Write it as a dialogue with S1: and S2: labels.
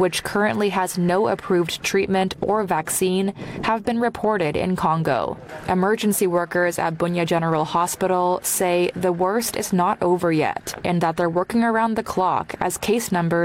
S1: which currently has no approved treatment or vaccine, have been reported in Congo. Emergency workers at Bunia General Hospital say the worst is not over yet and that they're working around the clock as case numbers